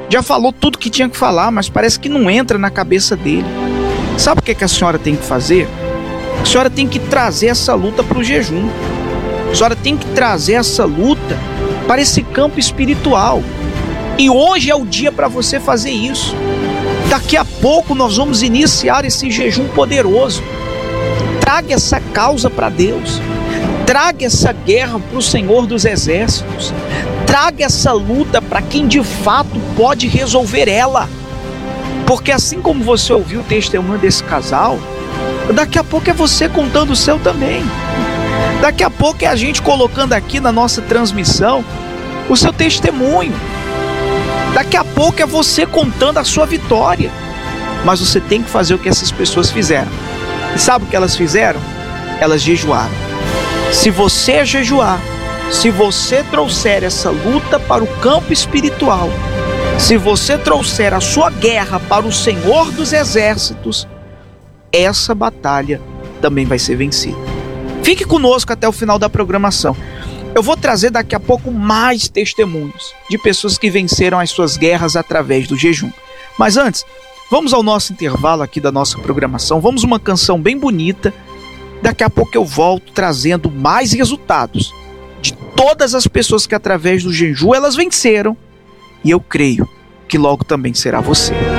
já falou tudo que tinha que falar, mas parece que não entra na cabeça dele. Sabe o que a senhora tem que fazer? A senhora tem que trazer essa luta para o jejum. A senhora tem que trazer essa luta para esse campo espiritual. E hoje é o dia para você fazer isso. Daqui a pouco nós vamos iniciar esse jejum poderoso. Traga essa causa para Deus. Traga essa guerra para o Senhor dos Exércitos. Traga essa luta para quem de fato pode resolver ela. Porque assim como você ouviu o testemunho desse casal, daqui a pouco é você contando o seu também. Daqui a pouco é a gente colocando aqui na nossa transmissão o seu testemunho. Daqui a pouco é você contando a sua vitória. Mas você tem que fazer o que essas pessoas fizeram. E sabe o que elas fizeram? Elas jejuaram. Se você jejuar, se você trouxer essa luta para o campo espiritual, se você trouxer a sua guerra para o Senhor dos Exércitos, essa batalha também vai ser vencida. Fique conosco até o final da programação. Eu vou trazer daqui a pouco mais testemunhos de pessoas que venceram as suas guerras através do jejum. Mas antes, vamos ao nosso intervalo aqui da nossa programação. Vamos uma canção bem bonita. Daqui a pouco eu volto trazendo mais resultados de todas as pessoas que através do jejum elas venceram. E eu creio que logo também será você.